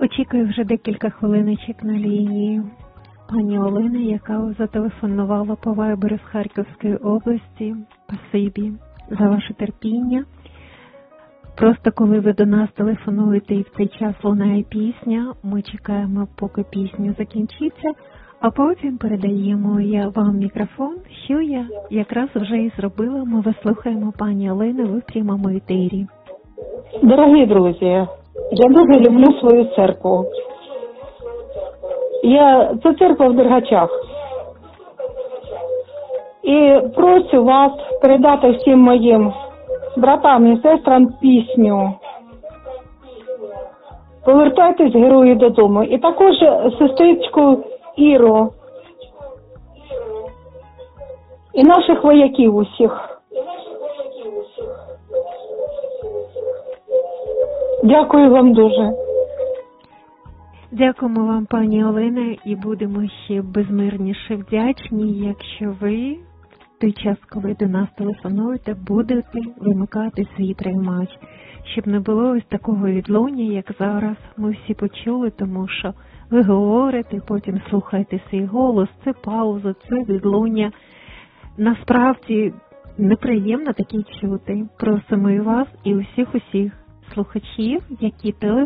Очікую вже декілька хвилиночок на лінії пані Олени, яка зателефонувала по вайберу з Харківської області. Спасибі за ваше терпіння. Просто коли ви до нас телефонуєте і в цей час лунає пісня, ми чекаємо, поки пісня закінчиться, а потім передаємо вам мікрофон, що я якраз вже і зробила. Ми вас слухаємо, пані Олени, ви в прямому етері. Дорогі друзі, я дуже люблю свою церкву. Це церква в Дергачах. І прошу вас передати всім моїм братам і сестрам пісню «Повертайтесь, герої, додому». І також сестричку Іру. І наших вояків усіх. Дякую вам дуже. Дякуємо вам, пані Олена, і будемо ще безмірніше вдячні, якщо ви в той час, коли до нас телефонуєте, будете вимикати свій приймач, щоб не було ось такого відлуння, як зараз ми всі почули, тому що ви говорите, потім слухаєте свій голос, це пауза, це відлуння. Насправді неприємно таке чути. Просимо і вас, і усіх слухачів, які телефонують.